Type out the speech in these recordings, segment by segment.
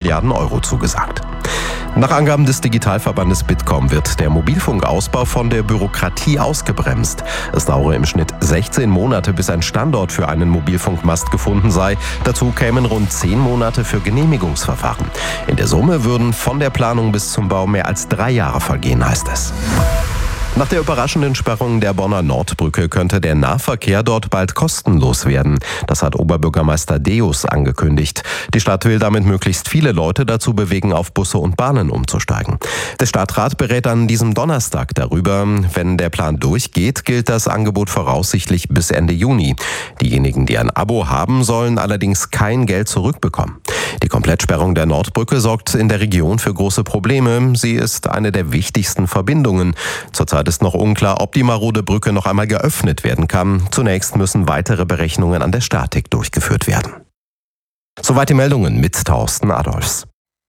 Milliarden Euro zugesagt. Nach Angaben des Digitalverbandes Bitkom wird der Mobilfunkausbau von der Bürokratie ausgebremst. Es dauere im Schnitt 16 Monate, bis ein Standort für einen Mobilfunkmast gefunden sei. Dazu kämen rund 10 Monate für Genehmigungsverfahren. In der Summe würden von der Planung bis zum Bau mehr als 3 Jahre vergehen, heißt es. Nach der überraschenden Sperrung der Bonner Nordbrücke könnte der Nahverkehr dort bald kostenlos werden. Das hat Oberbürgermeister Deus angekündigt. Die Stadt will damit möglichst viele Leute dazu bewegen, auf Busse und Bahnen umzusteigen. Der Stadtrat berät an diesem Donnerstag darüber. Wenn der Plan durchgeht, gilt das Angebot voraussichtlich bis Ende Juni. Diejenigen, die ein Abo haben, sollen allerdings kein Geld zurückbekommen. Die Komplettsperrung der Nordbrücke sorgt in der Region für große Probleme. Sie ist eine der wichtigsten Verbindungen. Zurzeit ist noch unklar, ob die marode Brücke noch einmal geöffnet werden kann. Zunächst müssen weitere Berechnungen an der Statik durchgeführt werden. Soweit die Meldungen mit Thorsten Adolfs.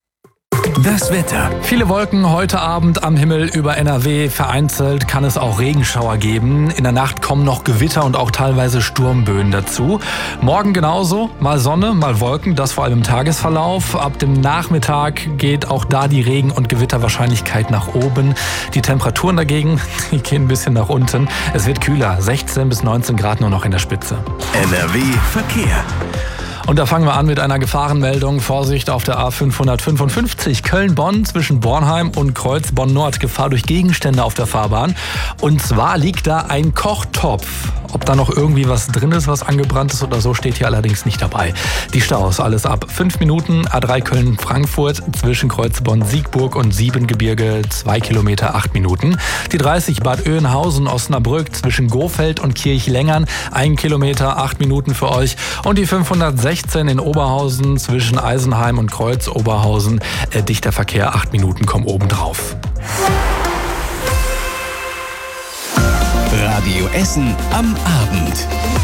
Das Wetter. Viele Wolken heute Abend am Himmel über NRW. Vereinzelt kann es auch Regenschauer geben. In der Nacht kommen noch Gewitter und auch teilweise Sturmböen dazu. Morgen genauso. Mal Sonne, mal Wolken. Das vor allem im Tagesverlauf. Ab dem Nachmittag geht auch da die Regen- und Gewitterwahrscheinlichkeit nach oben. Die Temperaturen dagegen, die gehen ein bisschen nach unten. Es wird kühler. 16 bis 19 Grad nur noch in der Spitze. NRW Verkehr. Und da fangen wir an mit einer Gefahrenmeldung. Vorsicht auf der A555 Köln-Bonn zwischen Bornheim und Kreuz Bonn-Nord. Gefahr durch Gegenstände auf der Fahrbahn. Und zwar liegt da ein Kochtopf. Ob da noch irgendwie was drin ist, was angebrannt ist oder so, steht hier allerdings nicht dabei. Die Staus, alles ab 5 Minuten. A3 Köln-Frankfurt zwischen Kreuz Bonn-Siegburg und Siebengebirge 2 Kilometer 8 Minuten. Die 30 Bad Oeynhausen-Osnabrück zwischen Gofeld und Kirchlengern 1 Kilometer 8 Minuten für euch. Und die 516 in Oberhausen zwischen Eisenheim und Kreuz Oberhausen. Dichter Verkehr, 8 Minuten kommen oben drauf. Radio Essen am Abend.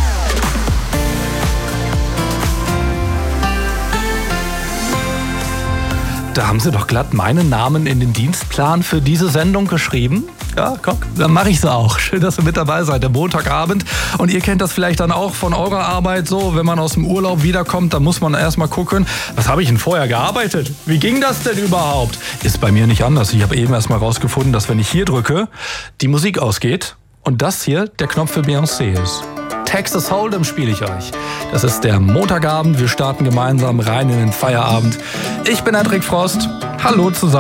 Da haben Sie doch glatt meinen Namen in den Dienstplan für diese Sendung geschrieben. Ja, guck, dann mache ich es auch. Schön, dass ihr mit dabei seid, der Montagabend. Und ihr kennt das vielleicht dann auch von eurer Arbeit so, wenn man aus dem Urlaub wiederkommt, dann muss man erstmal gucken, was habe ich denn vorher gearbeitet? Wie ging das denn überhaupt? Ist bei mir nicht anders. Ich habe eben erstmal rausgefunden, dass wenn ich hier drücke, die Musik ausgeht und das hier der Knopf für Beyoncé ist. Texas Hold'em spiele ich euch. Das ist der Montagabend. Wir starten gemeinsam rein in den Feierabend. Ich bin Hendrik Frost. Hallo zusammen.